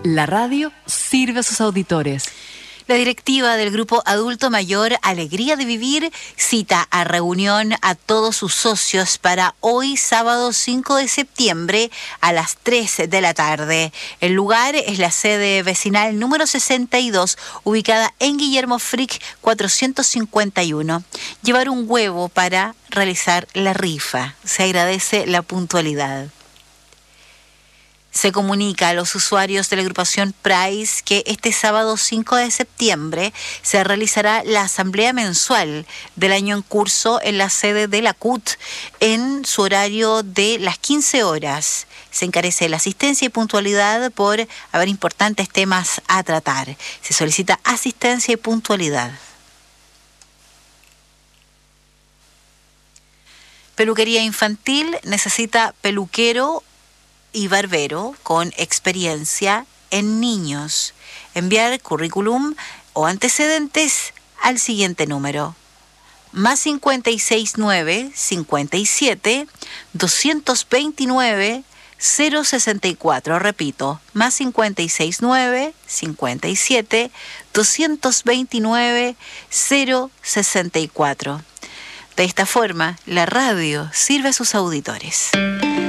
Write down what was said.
La radio sirve a sus auditores. La directiva del Grupo Adulto Mayor Alegría de Vivir cita a reunión a todos sus socios para hoy, sábado 5 de septiembre, a las 3 de la tarde. El lugar es la sede vecinal número 62, ubicada en Guillermo Frick 451. Llevar un huevo para realizar la rifa. Se agradece la puntualidad. Se comunica a los usuarios de la agrupación Price que este sábado 5 de septiembre se realizará la asamblea mensual del año en curso en la sede de la CUT en su horario de las 15 horas. Se encarece la asistencia y puntualidad por haber importantes temas a tratar. Se solicita asistencia y puntualidad. Peluquería infantil necesita peluquero y barbero con experiencia en niños. Enviar currículum o antecedentes al siguiente número: más 569 57 229 064. Repito, más 569 57 229 064. De esta forma, la radio sirve a sus auditores.